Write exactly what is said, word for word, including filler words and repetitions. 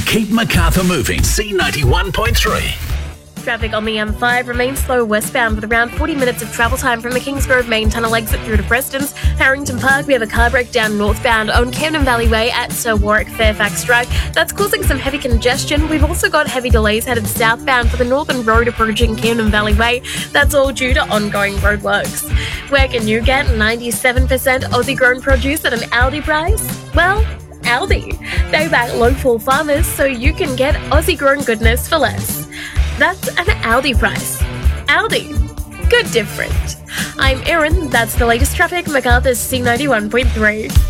Keep Macarthur moving. C ninety-one point three. Traffic on the M five remains slow westbound with around forty minutes of travel time from the Kingsgrove main tunnel exit through to Preston's. Harrington Park, we have a car breakdown northbound on Camden Valley Way at Sir Warwick Fairfax Drive. That's causing some heavy congestion. We've also got heavy delays headed southbound for the Northern Road approaching Camden Valley Way. That's all due to ongoing roadworks. Where can you get ninety-seven percent Aussie grown produce at an Aldi price? Well, Aldi. They back local farmers so you can get Aussie grown goodness for less. That's an Aldi price. Aldi. Good different. I'm Erin. That's the latest traffic. Macarthur's C ninety-one point three.